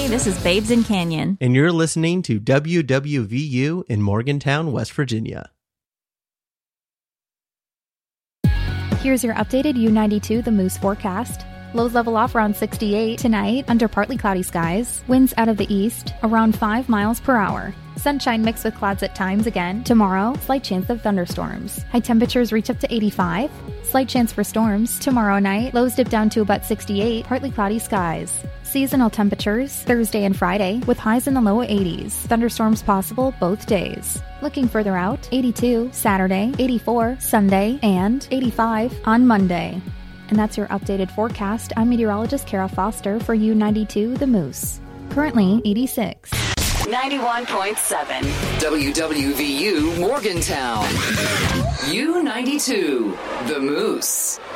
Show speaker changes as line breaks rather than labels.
Hey, this is Babes in Canyon.
And you're listening to WWVU in Morgantown, West Virginia.
Here's your updated U92 The Moose forecast. Lows level off around 68 tonight under partly cloudy skies. Winds out of the east around 5 miles per hour. Sunshine mixed with clouds at times again. Tomorrow, slight chance of thunderstorms. High temperatures reach up to 85. Slight chance for storms. Tomorrow night, lows dip down to about 68. Partly cloudy skies. Seasonal temperatures Thursday and Friday with highs in the low 80s. Thunderstorms possible both days. Looking further out, 82 Saturday, 84 Sunday, and 85 on Monday. And that's your updated forecast. I'm meteorologist Kara Foster for U92 The Moose. Currently 86.
91.7 WWVU Morgantown. U92 The Moose.